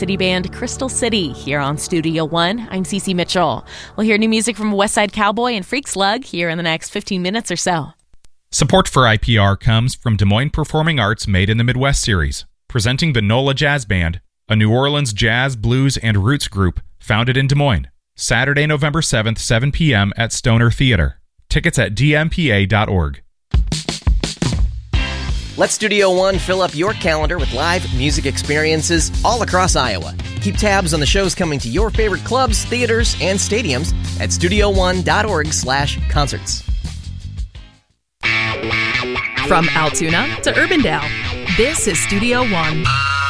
City band Crystal City here on Studio One. I'm Cece Mitchell. We'll hear new music from Westside Cowboy and Freak Slug here in the next 15 minutes or so. Support for IPR comes from Des Moines Performing Arts Made in the Midwest series, presenting the NOLA Jazz Band, a New Orleans jazz, blues, and roots group founded in Des Moines. Saturday, November 7th, 7 p.m. at Stoner Theater. Tickets at dmpa.org. Let Studio One fill up your calendar with live music experiences all across Iowa. Keep tabs on the shows coming to your favorite clubs, theaters, and stadiums at studioone.org/concerts. From Altoona to Urbandale, this is Studio One.